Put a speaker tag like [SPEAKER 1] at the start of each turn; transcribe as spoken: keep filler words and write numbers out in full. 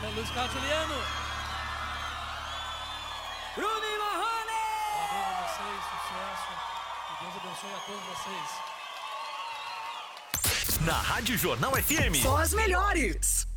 [SPEAKER 1] com Luiz Carlos Juliano.
[SPEAKER 2] Bruno e Marrone!
[SPEAKER 1] Parabéns a vocês, sucesso. Que Deus abençoe a todos vocês.
[SPEAKER 3] Na Rádio Jornal F M.
[SPEAKER 2] Só as melhores!